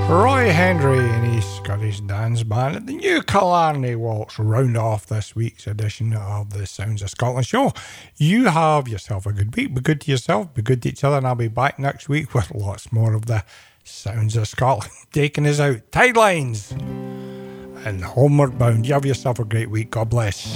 Roy Hendry and his Scottish dance band at the New Killarney Waltz round off this week's edition of the Sounds of Scotland show. You have yourself a good week. Be good to yourself, be good to each other, and I'll be back next week with lots more of the Sounds of Scotland taking us out. Tidelines and Homeward Bound. You have yourself a great week. God bless.